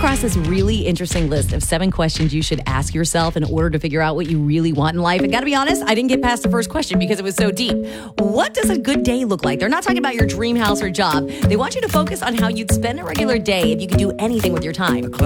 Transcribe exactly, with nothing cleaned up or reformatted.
across this really interesting list of seven questions you should ask yourself in order to figure out what you really want in life. And gotta be honest, I didn't get past the first question because it was so deep. What does a good day look like? They're not talking about your dream house or job. They want you to focus on how you'd spend a regular day if you could do anything with your time.